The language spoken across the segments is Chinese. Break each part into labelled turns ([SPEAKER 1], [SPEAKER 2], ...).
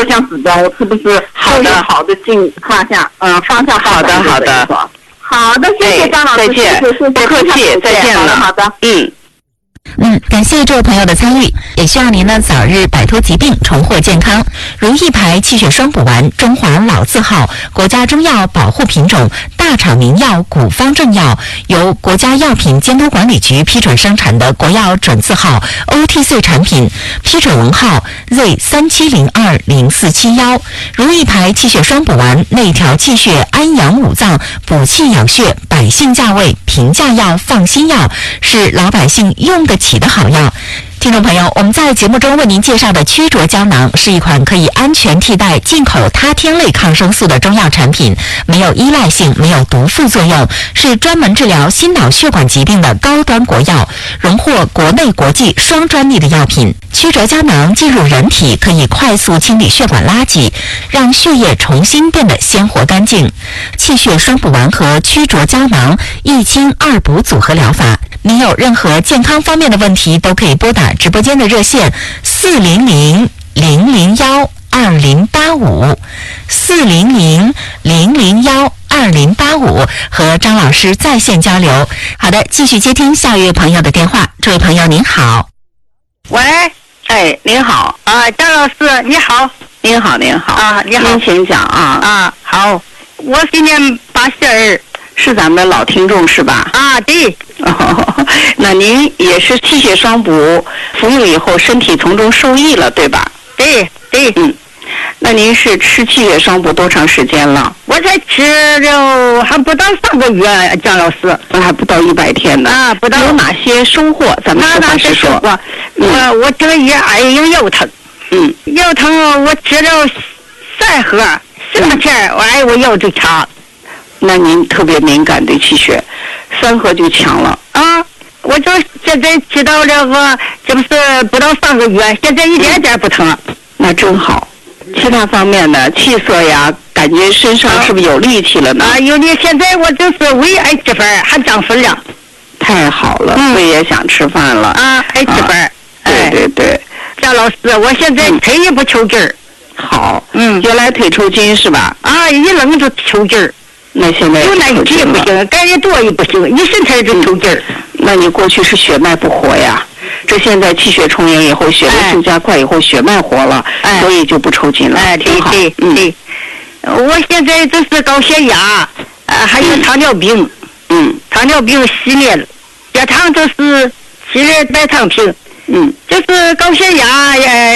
[SPEAKER 1] 向指标，我是不是
[SPEAKER 2] 好的
[SPEAKER 1] 好的方向？方向
[SPEAKER 2] 好的好的
[SPEAKER 1] 好的，谢谢张老师，
[SPEAKER 2] 再见，不客气，再见了，
[SPEAKER 1] 好的，
[SPEAKER 3] 感谢这位朋友的参与，也希望您呢早日摆脱疾病，重获健康。如意牌气血双补丸，中华老字号，国家中药保护品种，大厂名药古方正药，由国家药品监督管理局批准生产的国药准字号 OTC 产品，批准文号 Z37020471。如意牌气血双补丸，内调气血，安阳五脏，补气养血，百姓价位，平价药，放心药，是老百姓用得起的好药。听众朋友，我们在节目中为您介绍的曲卓胶囊是一款可以安全替代进口他汀类抗生素的中药产品，没有依赖性，没有毒副作用，是专门治疗心脑血管疾病的高端国药，荣获国内国际双专利的药品。曲卓胶囊进入人体，可以快速清理血管垃圾，让血液重新变得鲜活干净。气血双补丸和曲卓胶囊一清二补组合疗法，您有任何健康方面的问题，都可以拨打直播间的热线400-001-2085，400-001-2085，和张老师在线交流。好的，继续接听下一位朋友的电话。这位朋友您好。
[SPEAKER 2] 喂，您好
[SPEAKER 4] 啊，张老师你好。
[SPEAKER 2] 您好您好
[SPEAKER 4] 啊，你好，
[SPEAKER 2] 您请讲
[SPEAKER 4] 啊。好，我今年82，
[SPEAKER 2] 是咱们的老听众是吧？
[SPEAKER 4] 啊，对。
[SPEAKER 2] 那您也是气血双补服用以后身体从中受益了对吧？
[SPEAKER 4] 对。
[SPEAKER 2] 那您是吃气血双补多长时间了？
[SPEAKER 4] 我才吃了还不到3个月，张老师。
[SPEAKER 2] 还不到100天呢。
[SPEAKER 4] 啊，不到。
[SPEAKER 2] 有哪些收获？咱们实话实说。
[SPEAKER 4] 我这个月有腰疼。腰疼我吃了3盒，4个钱我腰就强。
[SPEAKER 2] 那您特别敏感对气血，3盒就强了
[SPEAKER 4] 啊！我就现在吃到这个，这不是不到3个月，现在一点点不疼。
[SPEAKER 2] 那真好。其他方面的气色呀，感觉身上是不是有力气了呢？
[SPEAKER 4] 有力。现在我就是胃爱吃饭，还长分量。
[SPEAKER 2] 太好了，胃也想吃饭了
[SPEAKER 4] 啊，爱吃饭。
[SPEAKER 2] 对。
[SPEAKER 4] 张老师，我现在腿也不抽筋儿。
[SPEAKER 2] 好。原来腿抽筋是吧？
[SPEAKER 4] 啊，一愣就抽筋儿。
[SPEAKER 2] 那现在
[SPEAKER 4] 有奶气也不行，干得多也不行，一伸腿就抽筋儿。
[SPEAKER 2] 那你过去是血脉不活呀？这现在气血充盈以后，血流速加快以后，血脉活了，所以就不抽筋了。挺好。
[SPEAKER 4] 对。我现在就是高血压，还有糖尿病。糖尿病系列了，血糖就是系列白糖平。就是高血压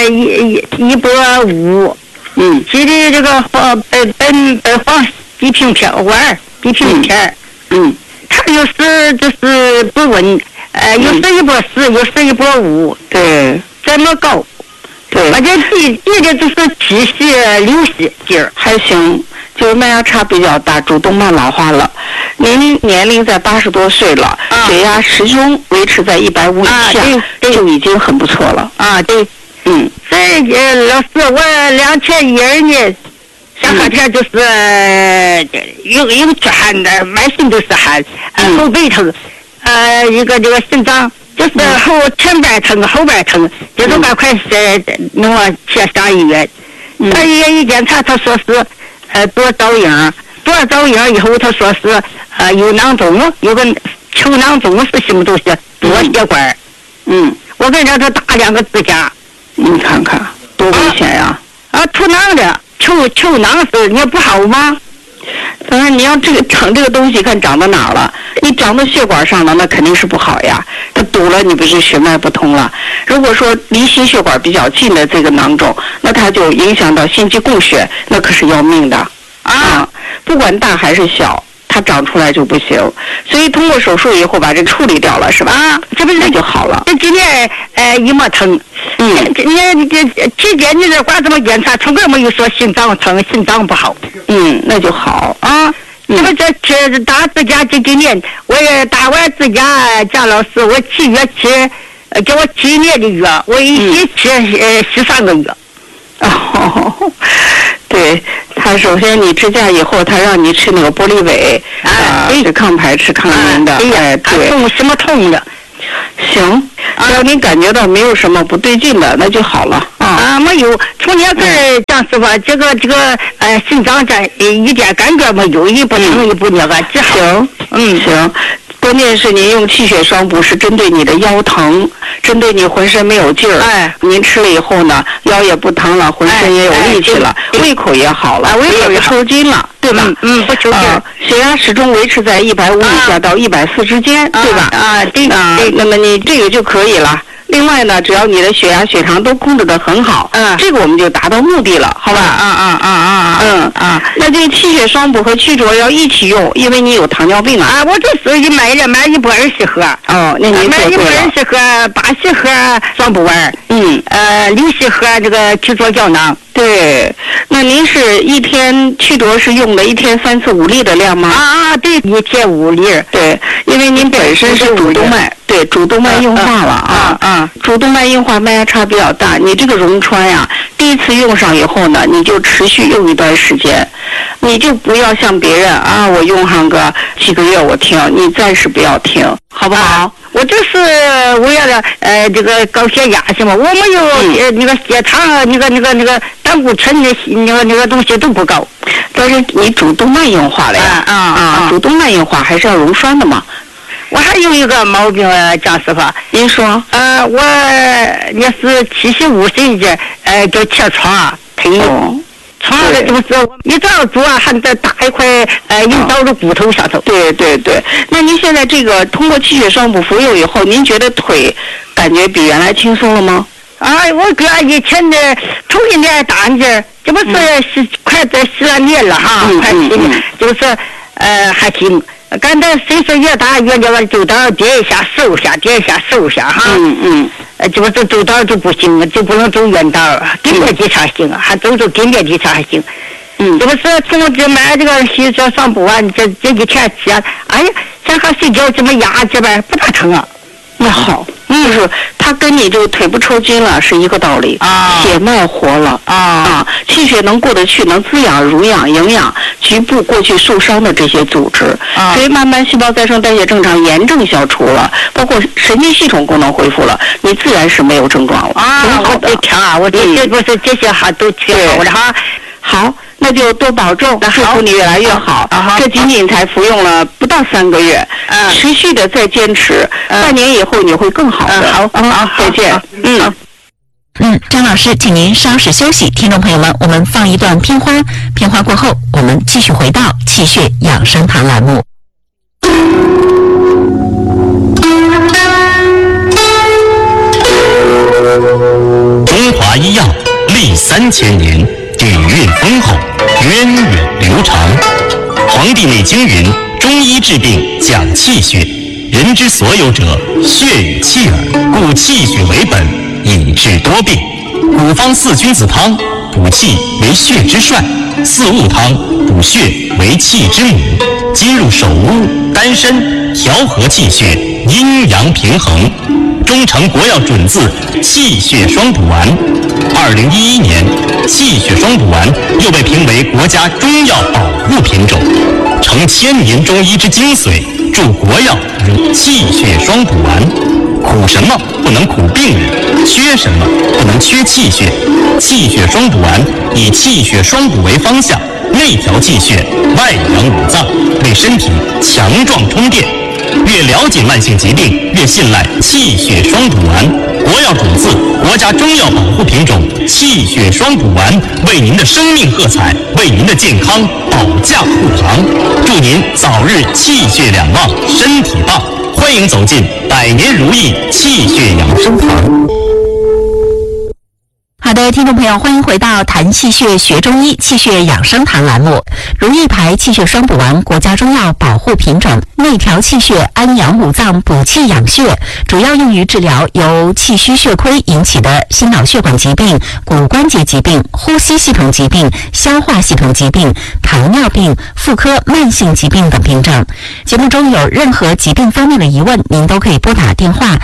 [SPEAKER 4] 150。系列这个黄地平片丸，地平片。它有时就是不稳，有时140，有时150。
[SPEAKER 2] 对。
[SPEAKER 4] 这么高。
[SPEAKER 2] 对。
[SPEAKER 4] 而且低的就是气血流血劲儿。
[SPEAKER 2] 还行，就是脉压差比较大，主动脉老化了。您年龄在80多岁了，血压始终维持在150以下，就已经很不错了。
[SPEAKER 4] 对。这老师，我2012年。上河天就是有出汗的，满身都是汗，后背疼，一个这个心脏就是前边疼，后边疼，这都赶快弄我去上医院。上医院一检查，他说是多造影以后，他说是有囊肿，有个球囊肿是什么东西？多血管。我跟着他打2个支架。
[SPEAKER 2] 你看看多危险呀！
[SPEAKER 4] 出囊的。球囊是你不好吗？
[SPEAKER 2] 当然，你要长这个东西，看长到哪儿了。你长到血管上了，那肯定是不好呀。它堵了，你不是血脉不通了。如果说离心血管比较近的这个囊肿，那它就影响到心肌供血，那可是要命的不管大还是小。它长出来就不行，所以通过手术以后把这处理掉了，是吧？这不是就好了。
[SPEAKER 4] 这今年一没疼，你体检你这管怎么检查？从来没有说心脏疼、心脏不好。
[SPEAKER 2] 那就好
[SPEAKER 4] 这不这吃打支架，今年我也打完支架，姜老师，我7月吃，给我7年的药，我一起吃13个月。
[SPEAKER 2] 对，他首先你支架以后，他让你吃那个玻璃维，吃抗排斥抗炎的，对，
[SPEAKER 4] 痛什么痛的？
[SPEAKER 2] 行，只要您感觉到没有什么不对劲的，那就好了
[SPEAKER 4] 啊，没有，从年根儿张师傅，这个心脏这一点感觉没有，一不疼一不那个，治好。
[SPEAKER 2] 行。关键是您用气血双补是针对你的腰疼，针对你浑身没有劲儿。您吃了以后呢，腰也不疼了，浑身也有力气了，胃口也好了，胃口也抽筋了，对吧？
[SPEAKER 4] 不抽筋。
[SPEAKER 2] 血压始终维持在150以下到140之间，对吧？
[SPEAKER 4] 对。
[SPEAKER 2] 那么你这个就可以了。另外呢，只要你的血压、血糖都控制得很好，这个我们就达到目的了，好吧？那这个气血双补和去浊要一起用，因为你有糖尿病啊。
[SPEAKER 4] 我这是买120盒。
[SPEAKER 2] 哦，那您
[SPEAKER 4] 买120盒，80盒双补丸，60盒这个去浊胶囊。
[SPEAKER 2] 对，那您是一天去浊是用的一天3次5粒的量吗？
[SPEAKER 4] 对，一天5粒。
[SPEAKER 2] 对，因为您本身是主动脉，对，主动脉硬化了主动脉硬化脉压差比较大，你这个溶栓呀，第一次用上以后呢，你就持续用一段时间，你就不要像别人我用上个几个月我停，你暂时不要停，好不好？
[SPEAKER 4] 我这是为了这个高血压是吗？我没有那个血糖那个胆固醇那个东西都不高，
[SPEAKER 2] 但是你主动脉硬化了呀主动脉硬化还是要溶栓的嘛。
[SPEAKER 4] 我还有一个毛病张师傅，
[SPEAKER 2] 您说？
[SPEAKER 4] 我那是75岁的叫痔疮疼。床上就是一早做还得打一块硬刀的骨头上头。
[SPEAKER 2] 对。那您现在这个通过气血双补服用以后，您觉得腿感觉比原来轻松了吗？
[SPEAKER 4] 我搁以前的头一年大劲，这不是快在10年了哈，快10年，就是还行。刚才岁数越大越那个走道跌一下收下，跌一下收下哈。就是走道就不行，就不能走远道，跟着地才行，还走跟着地才还行。这不是从这买这个气血双补丸，这几天吃，哎呀，想和睡觉这么压这边不大疼啊。
[SPEAKER 2] 那好，就是它跟你这个腿不抽筋了是一个道理血脉活了气血能过得去，能滋养、濡养、营养局部过去受伤的这些组织，所以慢慢细胞再生代谢正常，炎症消除了，包括神经系统功能恢复了，你自然是没有症状了
[SPEAKER 4] 我得听我这不是这些哈都听好了哈。
[SPEAKER 2] 好，那就多保重，祝福你越来越好。这仅仅才服用了不到3个月，持续的再坚持，半年以后你会更好的。好，再见。
[SPEAKER 3] 张老师，请您稍事休息。听众朋友们，我们放一段片花，片花过后，我们继续回到气血养生堂栏目。
[SPEAKER 5] 中华医药历3000年。底蕴丰厚，源远流长。《黄帝内经》云：“中医治病讲气血，人之所有者，血与气耳。故气血为本，以治多病。古方4君子汤，补气为血之帅；4物汤，补血为气之母。今入手屋、丹参，调和气血，阴阳平衡。中成国药准字气血双补丸。2011年，气血双补丸又被评为国家中药保护品种，承1000年中医之精髓，助国药如气血双补丸。苦什么不能苦病人，缺什么不能缺气血。气血双补丸以气血双补为方向，内调气血，外养五脏，为身体强壮充电。越了解慢性疾病，越信赖气血双补丸。国药准字国家中药保护品种气血双补丸，为您的生命喝彩，为您的健康保驾护航。祝您早日气血两旺，身体棒！欢迎走进百年如意气血养生堂。
[SPEAKER 3] 好的，听众朋友，欢迎回到谈气血学中医气血养生堂栏目。如意牌气血双补丸，国家中药保护品种，内调气血，安养五脏，补气养血，主要用于治疗由气虚血亏引起的心脑血管疾病、骨关节疾病、呼吸系统疾病、消化系统疾病、糖尿病、妇科慢性疾病等病症。节目中有任何疾病方面的疑问，您都可以拨打电话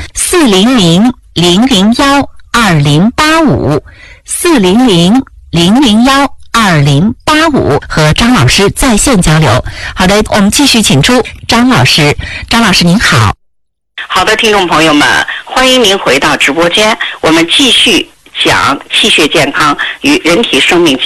[SPEAKER 3] 400-001-2085，400-001-2085和张老师在线交流。好的，我们继续请出张老师。张老师您好。
[SPEAKER 2] 好的，听众朋友们，欢迎您回到直播间，我们继续讲气血健康与人体生命